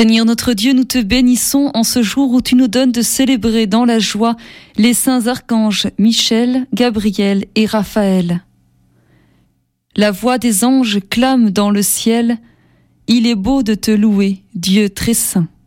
Seigneur notre Dieu, nous te bénissons en ce jour où tu nous donnes de célébrer dans la joie les saints archanges Michel, Gabriel et Raphaël. La voix des anges clame dans le ciel, il est beau de te louer, Dieu très saint.